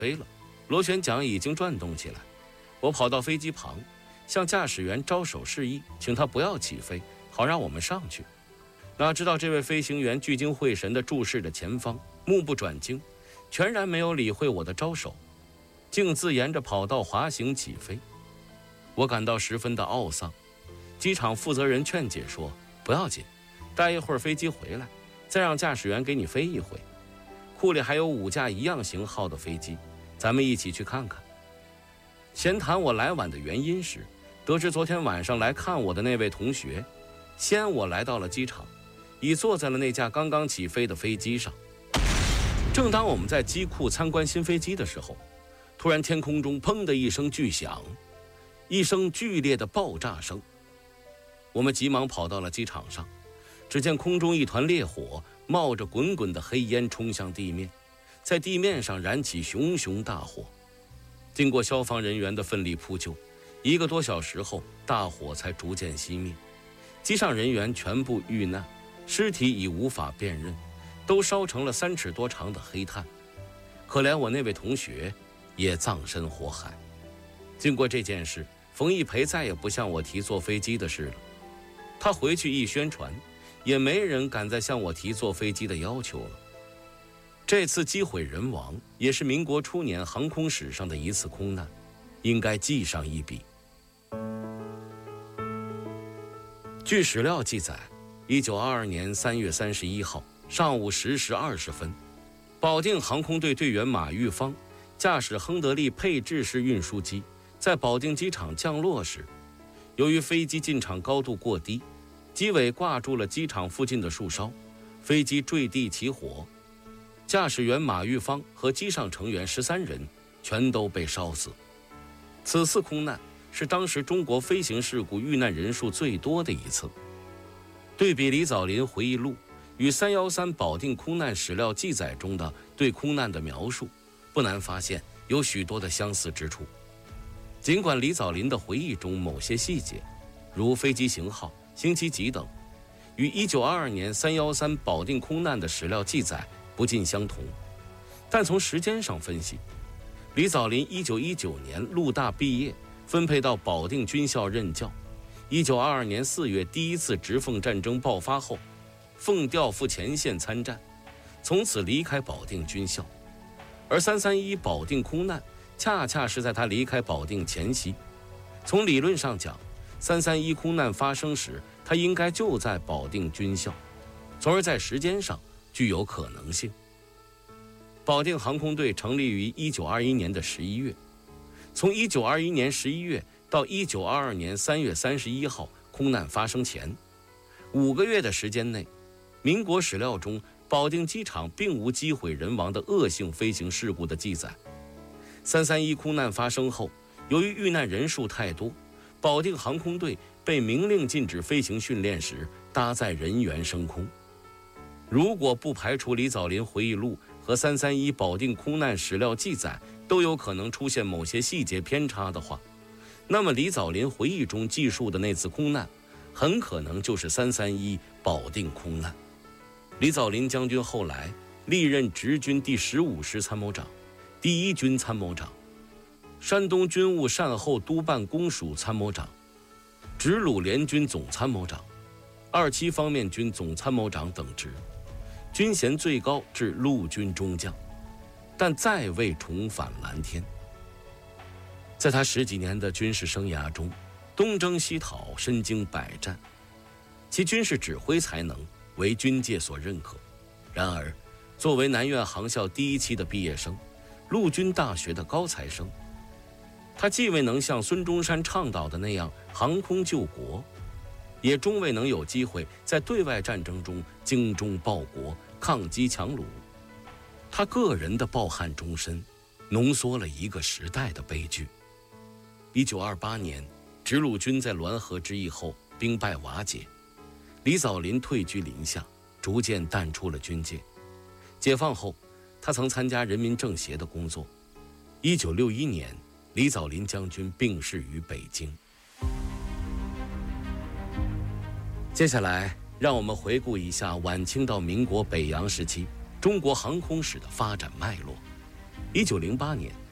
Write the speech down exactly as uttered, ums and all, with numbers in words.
飞了，螺旋桨已经转动起来。我跑到飞机旁，向驾驶员招手示意，请他不要起飞，好让我们上去。哪知道这位飞行员聚精会神地注视着前方，目不转睛，全然没有理会我的招手，径自沿着跑道滑行起飞。我感到十分的懊丧。机场负责人劝解说：“不要紧，待一会儿飞机回来，再让驾驶员给你飞一回。库里还有五架一样型号的飞机，咱们一起去看看。”闲谈我来晚的原因时，得知昨天晚上来看我的那位同学先我来到了机场，已坐在了那架刚刚起飞的飞机上。正当我们在机库参观新飞机的时候，突然天空中砰的一声巨响，一声剧烈的爆炸声。我们急忙跑到了机场上，只见空中一团烈火，冒着滚滚的黑烟冲向地面，在地面上燃起熊熊大火。经过消防人员的奋力扑救，一个多小时后，大火才逐渐熄灭。机上人员全部遇难，尸体已无法辨认，都烧成了三尺多长的黑炭。可怜我那位同学也葬身火海。经过这件事，冯一培再也不向我提坐飞机的事了。他回去一宣传，也没人敢再向我提坐飞机的要求了。这次机毁人亡，也是民国初年航空史上的一次空难，应该记上一笔。据史料记载，一九二二年三月三十一号上午十时二十分，保定航空队队员马玉芳驾驶亨德利配置式运输机在保定机场降落时，由于飞机进场高度过低，机尾挂住了机场附近的树梢，飞机坠地起火。驾驶员马玉芳和机上成员十三人全都被烧死。此次空难是当时中国飞行事故遇难人数最多的一次。对比李藻林回忆录与三一三保定空难史料记载中的对空难的描述，不难发现有许多的相似之处。尽管李藻林的回忆中某些细节，如飞机型号、星期几等，与一九二二年三一三保定空难的史料记载不尽相同，但从时间上分析，李藻林一九一九年陆大毕业，分配到保定军校任教。一九二二年四月第一次直奉战争爆发后，奉调赴前线参战，从此离开保定军校。而三三一保定空难恰恰是在他离开保定前夕。从理论上讲，三三一空难发生时，他应该就在保定军校，从而在时间上具有可能性。保定航空队成立于一九二一年的十一月，从一九二一年十一月到一九二二年三月三十一号空难发生前五个月的时间内，民国史料中保定机场并无机毁人亡的恶性飞行事故的记载。三三一空难发生后，由于遇难人数太多，保定航空队被明令禁止飞行训练时搭载人员升空。如果不排除李藻林回忆录和三三一保定空难史料记载都有可能出现某些细节偏差的话，那么李藻林回忆中记述的那次空难很可能就是三三一保定空难。李藻林将军后来历任直军第十五师参谋长、第一军参谋长、山东军务善后督办公署参谋长、直鲁联军总参谋长、二七方面军总参谋长等职，军衔最高至陆军中将，但再未重返蓝天。在他十几年的军事生涯中，东征西讨，身经百战，其军事指挥才能为军界所认可。然而，作为南苑航校第一期的毕业生，陆军大学的高材生，他既未能像孙中山倡导的那样航空救国，也终未能有机会在对外战争中精忠报国、抗击强虏。他个人的抱憾终身，浓缩了一个时代的悲剧。一九二八年，直鲁军在滦河之役后兵败瓦解，李藻林退居林下，逐渐淡出了军界。解放后，他曾参加人民政协的工作。一九六一年，李藻林将军病逝于北京。接下来，让我们回顾一下晚清到民国北洋时期中国航空史的发展脉络。 一九零八年，